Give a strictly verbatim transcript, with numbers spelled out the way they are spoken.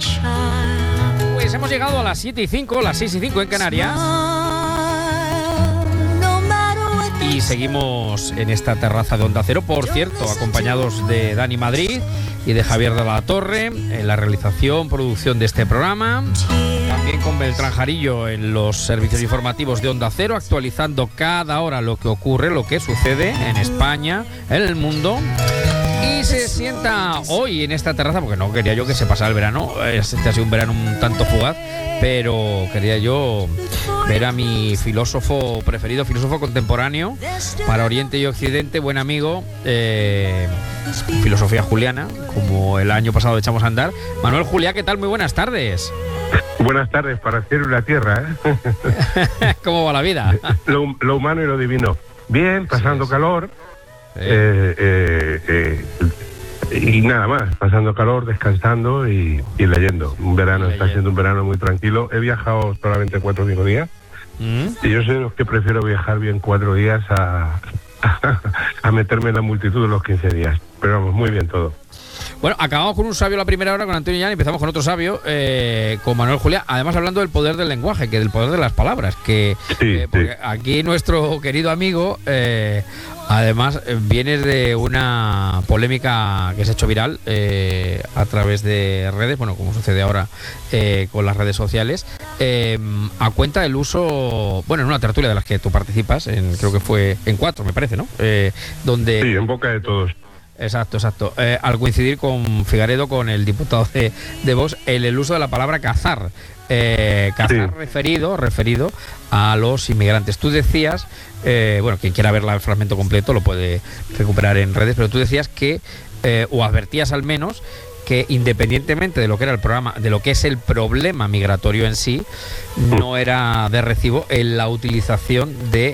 Pues hemos llegado a las siete y cinco, las seis y cinco en Canarias. Y seguimos en esta terraza de Onda Cero, por cierto, acompañados de Dani Madrid y de Javier de la Torre en la realización, producción de este programa. También con Beltrán Jarillo en los servicios informativos de Onda Cero, actualizando cada hora lo que ocurre, lo que sucede en España, en el mundo. Y se sienta hoy en esta terraza, porque no quería yo que se pasara el verano, este ha sido un verano un tanto fugaz, pero quería yo ver a mi filósofo preferido, filósofo contemporáneo para Oriente y Occidente, buen amigo, eh, filosofía juliana, como el año pasado echamos a andar. Manuel Juliá, ¿qué tal? Muy buenas tardes. Buenas tardes, para el cielo y la tierra, ¿eh? ¿Cómo va la vida? Lo, lo humano y lo divino. Bien, pasando sí, calor. Sí. Eh, eh, eh, y nada más, pasando calor, descansando y, y leyendo. Un verano, está siendo un verano muy tranquilo. He viajado solamente cuatro o cinco días. ¿Mm? Y yo soy de los que prefiero viajar bien cuatro días a, a, a meterme en la multitud de los quince días. Pero vamos, muy bien todo. Bueno, acabamos con un sabio la primera hora, con Antonio Llán, y empezamos con otro sabio, eh, con Manuel Juliá, además hablando del poder del lenguaje, que del poder de las palabras, que sí, eh, porque sí. Aquí nuestro querido amigo, eh, además, viene de una polémica que se ha hecho viral eh, a través de redes, bueno, como sucede ahora eh, con las redes sociales, eh, a cuenta del uso, bueno, en una tertulia de las que tú participas, en, creo que fue en cuatro, me parece, ¿no? Eh, donde sí, en boca de todos. Exacto, exacto. Eh, al coincidir con Figaredo, con el diputado de, de Vox, el, el uso de la palabra cazar. Eh, cazar sí. referido, referido a los inmigrantes. Tú decías, eh, bueno, quien quiera ver el fragmento completo lo puede recuperar en redes, pero tú decías que, eh, o advertías al menos, que independientemente de lo que era el programa, de lo que es el problema migratorio en sí, no era de recibo en la utilización de